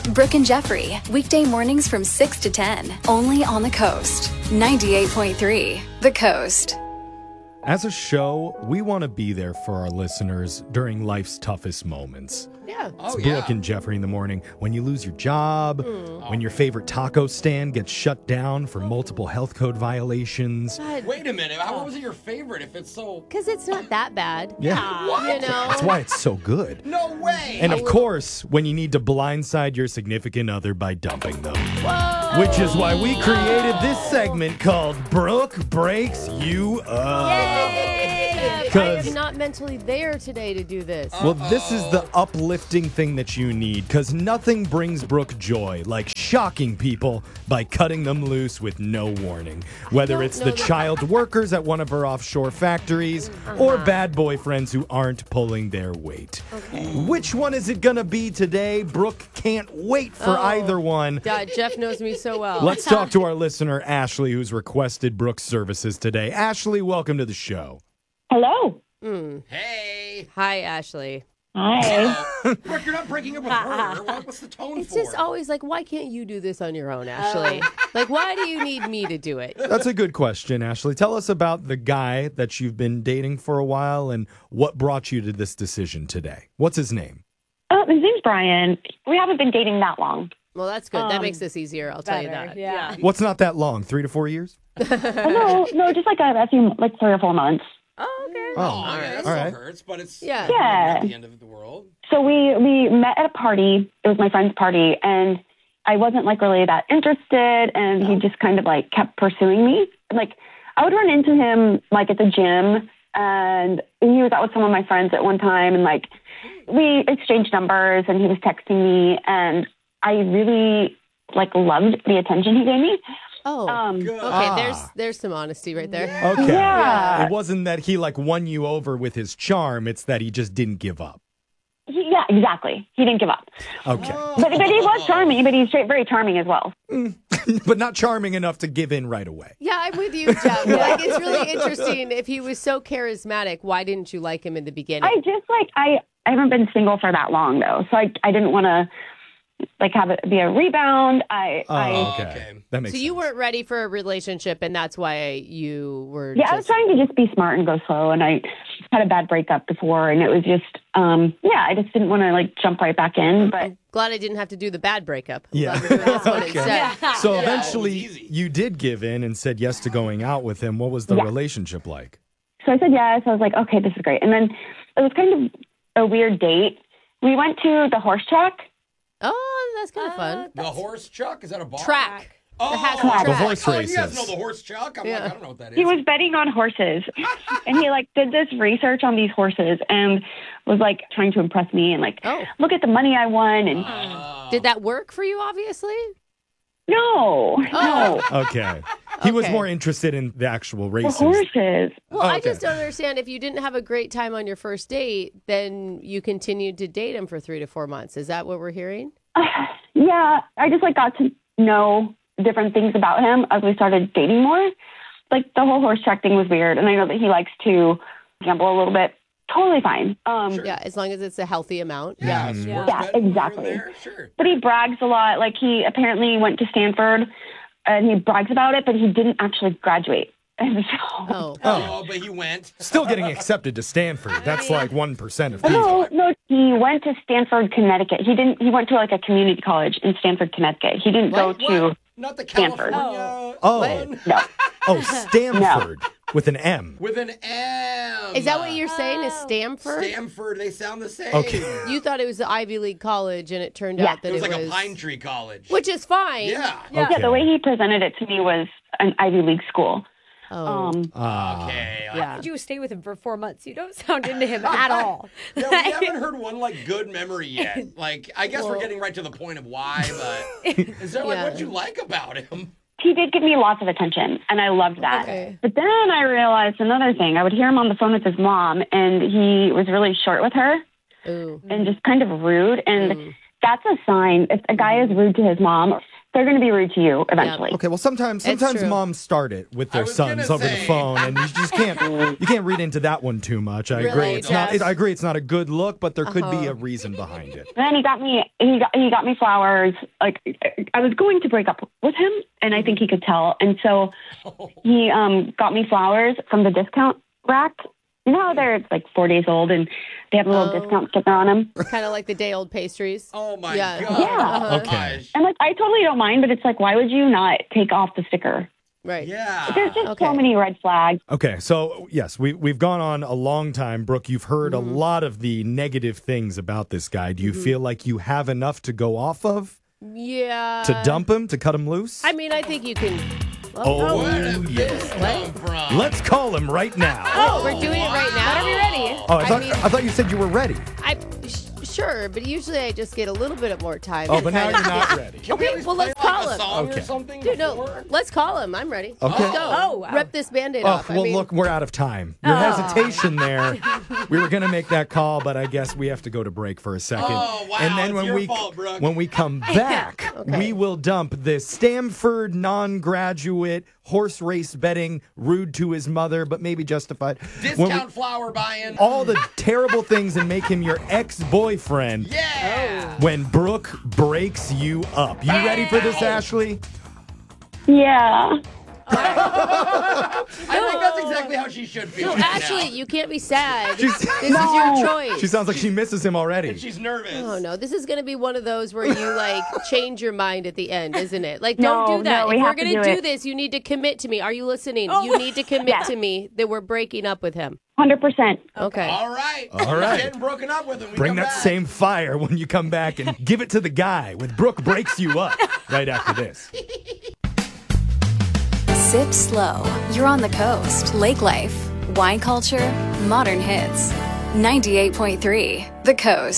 Brooke and Jeffrey, weekday mornings from 6 to 10, only on the Coast. 98.3, The Coast. As a show, we want to be there for our listeners during life's toughest moments. Yeah. It's Brooke and Jeffrey in the morning. When you lose your job, when your favorite taco stand gets shut down for multiple health code violations. Wait a minute. How was it your favorite if it's so... Because it's not that bad. Yeah. What? You know? That's why it's so good. No way. And of course, when you need to blindside your significant other by dumping them. Whoa. Which is why we created this segment called Brooke Breaks You Up. I am not mentally there today to do this. Well, this is the uplifting thing that you need, because nothing brings Brooke joy like shocking people by cutting them loose with no warning. Whether it's the child workers at one of her offshore factories or bad boyfriends who aren't pulling their weight. Which one is it going to be today? Brooke can't wait for either one. God, Jeff knows me so well. Let's talk to our listener, Ashley, who's requested Brooke's services today. Ashley, welcome to the show. Hello. Hey. Hi, Ashley. Hi. Brooke, you're not breaking up with her. What's the tone It's for? just always like, why can't you do this on your own, Ashley? Like, why do you need me to do it? That's a good question, Ashley. Tell us about the guy that you've been dating for a while and what brought you to this decision today. What's his name? His name's Brian. We haven't been dating that long. Well, that's good. That makes this easier. I'll tell you that. Yeah. What's not that long? 3 to 4 years? No, just like a few, like 3 or 4 months. Oh, okay. Oh, yeah, that all still right. hurts, but it's Yeah. not the end of the world. So we met at a party. It was my friend's party, and I wasn't like really that interested, and he just kind of like kept pursuing me. Like I would run into him like at the gym, and he was out with some of my friends at one time, and like we exchanged numbers, and he was texting me, and I really like loved the attention he gave me. Oh, Good. okay. There's some honesty right there. Okay. Yeah. It wasn't that he like won you over with his charm. It's that he just didn't give up. Yeah, exactly. He didn't give up. Okay. But he was charming, but he's very charming as well. But not charming enough to give in right away. Yeah, I'm with you, Jeff. Like, it's really interesting. If he was so charismatic, why didn't you like him in the beginning? I just like, I haven't been single for that long though. So I didn't want to like have it be a rebound. Okay. That makes So sense. you weren't ready for a relationship, and that's why you were. I was trying to just be smart and go slow. And I had a bad breakup before, and it was just, I just didn't want to like jump right back in. But glad I didn't have to do the bad breakup. Yeah. Glad we're doing this one instead. So Yeah, eventually it was easy. you did give in and said yes to going out with him. What was the relationship like? so I said yes. I was like, okay, this is great. And then it was kind of a weird date. We went to the horse track. Oh, that's kind of fun. The horse chuck? Is that a bar? Track. Oh, The horse You races. guys know the horse chuck? I'm like, I don't know what that is. He was betting on horses, and he like did this research on these horses and was like trying to impress me and like, look at the money I won. And Did that work for you, obviously? no. Okay. He was Okay. more interested in the actual The races. horses. Well, I Okay. just don't understand. If you didn't have a great time on your first date, then you continued to date him for 3 to 4 months. Is that what we're hearing? Yeah, I just like got to know different things about him as we started dating more. Like the whole horse track thing was weird, and I know that he likes to gamble a little bit. Totally fine. Yeah, as long as it's a healthy amount. Yeah, sports Yeah, betting here and exactly. there, Sure. But he brags a lot. Like he apparently went to Stanford, and he brags about it, but he didn't actually graduate. And so, Oh, but he went. Still getting accepted to Stanford. That's like 1% of people. no, he went to Stanford, Connecticut. He didn't. He went to like a community college in Stanford, Connecticut. He didn't go to Not the Stanford. California Oh. No. Oh, Stanford with an M. with an M. Is that what you're saying? Is Stanford? Stanford, they sound the same. Okay. You thought it was the Ivy League college, and it turned Yeah. out that It was like a Pine Tree College. which is fine. Yeah. Okay. Yeah, the way he presented it to me was an Ivy League school. Oh, Okay. yeah. Did you stay with him for 4 months? You don't sound into him at all. Yeah, we haven't heard one like good memory yet. Like, I guess we're getting right to the point of why, but is there like Yeah. what you like about him? He did give me lots of attention, and I loved that. Okay. But then I realized another thing. I would hear him on the phone with his mom, and he was really short with her Ooh. and just kind of rude. And that's a sign. If a guy is rude to his mom, they're going to be rude to you eventually. Okay, well, sometimes true. moms start it with their was sons gonna over the say. phone, and you just can't read into that one too much. I agree. Really, It's not. Jess? I agree. It's not a good look, but there could be a reason behind it. And then he got me flowers. Like I was going to break up with him, and I think he could tell. And so he got me flowers from the discount rack. You know how they're like 4 days old and they have a little discount sticker on them? Kind of like the day old pastries. Oh my Yeah. god. Yeah. Okay. And like I totally don't mind, but it's like, why would you not take off the sticker? Right. Yeah. There's just Okay. so many red flags. Okay, so yes, we've gone on a long time, Brooke. You've heard a lot of the negative things about this guy. Do you feel like you have enough to go off of Yeah. to dump him, to cut him loose? I mean, I think you can. Oh, Where did this come from? Let's call him right now. Oh, we're doing it right now. Are we ready? Oh, I thought you said you were ready. Sure, but usually I just get a little bit of more time. Oh, to but now kind you're of- not ready. Can we at Okay, least well, let's play, like, call a him. song Okay. or something Dude, no, before? let's call him. I'm ready. Okay. Let's go. Oh, wow. Rip this Band-Aid Oh, off. well, look, we're out of time. Your hesitation there. We were going to make that call, but I guess we have to go to break for a second. Oh, wow, And then it's when your we fault, Brooke. when we come back, we will dump the Stanford non-graduate horse race betting, rude to his mother, but maybe justified. When we- Discount flower buying. all the terrible things and make him your ex-boyfriend Yeah. when Brooke breaks you up. You ready for this, Ashley? Yeah. I think that's exactly how she should feel. No, right Ashley, now. you can't be sad. She's- This is your choice. She sounds like she misses him already. She's nervous. Oh no, this is going to be one of those where you like change your mind at the end, isn't it? Like, No, don't do that. no, we if we're have to going to do do it. this, you need to commit to me. Are you listening? You need to commit to me that we're breaking up with him. 100%. Okay. All right. All right. Getting broken up with him. We Bring come that back. same fire when you come back and give it to the guy with Brooke breaks you up right after this. Sip slow. You're on the coast. Lake life. Wine culture. Modern hits. 98.3 The Coast.